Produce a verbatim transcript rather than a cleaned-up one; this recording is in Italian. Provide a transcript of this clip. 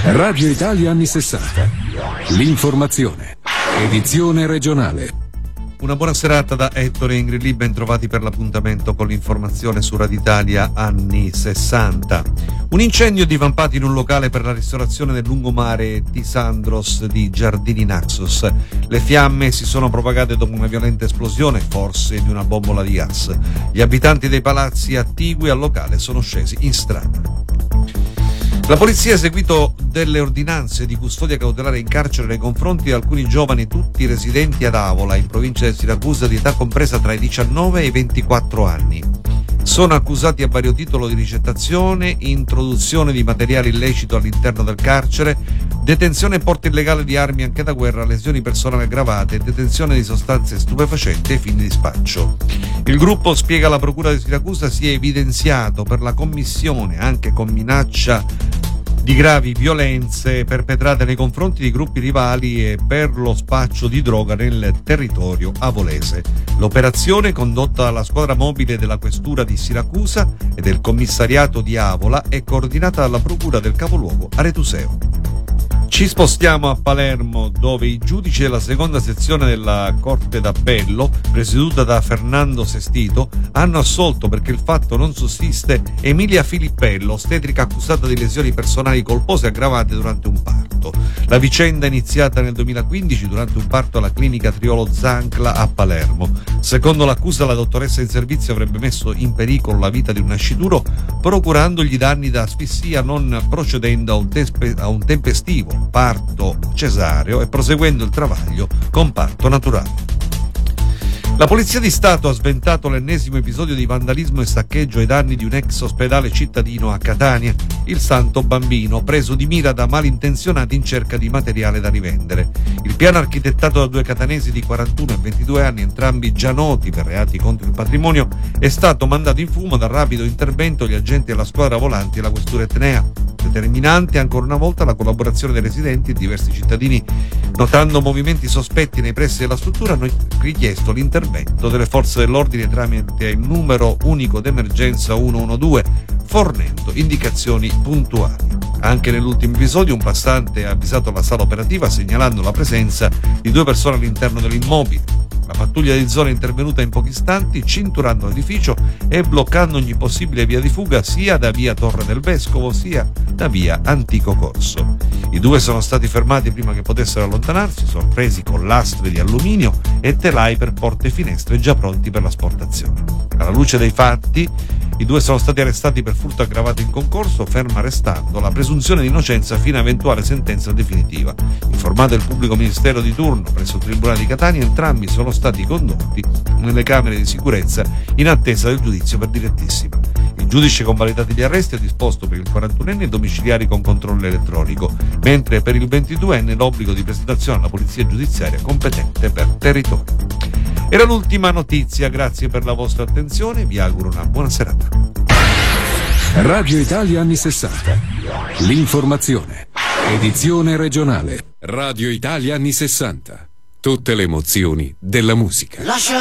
Radio Italia anni sessanta. L'informazione. Edizione regionale. Una buona serata da Ettore e Ingrid Lee, ben trovati per l'appuntamento con l'informazione su Radio Italia anni sessanta. Un incendio divampato in un locale per la ristorazione del lungomare Tisandros di Giardini Naxos. Le fiamme si sono propagate dopo una violenta esplosione, forse di una bombola di gas. Gli abitanti dei palazzi attigui al locale sono scesi in strada. La polizia ha eseguito delle ordinanze di custodia cautelare in carcere nei confronti di alcuni giovani, tutti residenti ad Avola, in provincia di Siracusa, di età compresa tra i diciannove e i ventiquattro anni. Sono accusati a vario titolo di ricettazione, introduzione di materiale illecito all'interno del carcere, detenzione e porto illegale di armi anche da guerra, lesioni personali aggravate e detenzione di sostanze stupefacenti ai fini di spaccio. Il gruppo, spiega la procura di Siracusa, si è evidenziato per la commissione, anche con minaccia di gravi violenze perpetrate nei confronti di gruppi rivali e per lo spaccio di droga nel territorio avolese. L'operazione, condotta dalla squadra mobile della questura di Siracusa e del commissariato di Avola, è coordinata dalla procura del capoluogo Aretuseo. Ci spostiamo a Palermo, dove i giudici della seconda sezione della Corte d'Appello, presieduta da Fernando Sestito, hanno assolto, perché il fatto non sussiste, Emilia Filippello, ostetrica accusata di lesioni personali colpose aggravate durante un parto. La vicenda è iniziata nel duemilaquindici durante un parto alla clinica Triolo Zancla a Palermo. Secondo l'accusa, la dottoressa in servizio avrebbe messo in pericolo la vita di un nascituro, procurandogli danni da asfissia non procedendo a un, tespe- a un tempestivo parto cesareo e proseguendo il travaglio con parto naturale. La Polizia di Stato ha sventato l'ennesimo episodio di vandalismo e saccheggio ai danni di un ex ospedale cittadino a Catania, il Santo Bambino, preso di mira da malintenzionati in cerca di materiale da rivendere. Il piano, architettato da due catanesi di quarantuno e ventidue anni, entrambi già noti per reati contro il patrimonio, è stato mandato in fumo dal rapido intervento degli agenti della squadra volanti e la questura etnea. Determinante ancora una volta la collaborazione dei residenti e diversi cittadini. Notando movimenti sospetti nei pressi della struttura, hanno richiesto l'intervento delle forze dell'ordine tramite il numero unico d'emergenza centododici, fornendo indicazioni puntuali. Anche nell'ultimo episodio un passante ha avvisato la sala operativa segnalando la presenza di due persone all'interno dell'immobile. La pattuglia di zona è intervenuta in pochi istanti, cinturando l'edificio e bloccando ogni possibile via di fuga sia da via Torre del Vescovo sia da via Antico Corso. I due sono stati fermati prima che potessero allontanarsi, sorpresi con lastre di alluminio e telai per porte e finestre già pronti per l'asportazione. Alla luce dei fatti, i due sono stati arrestati per furto aggravato in concorso, ferma restando la presunzione di innocenza fino a eventuale sentenza definitiva. Informato il pubblico ministero di turno presso il Tribunale di Catania, entrambi sono stati condotti nelle camere di sicurezza in attesa del giudizio per direttissima. Il giudice, convalidati gli arresti, ha disposto per il quarantunenne domiciliari con controllo elettronico, mentre per il ventiduenne l'obbligo di presentazione alla polizia giudiziaria competente per territorio. Era l'ultima notizia, grazie per la vostra attenzione, vi auguro una buona serata. Radio Italia anni sessanta. L'informazione. Edizione regionale. Radio Italia anni sessanta. Tutte le emozioni della musica. Lascia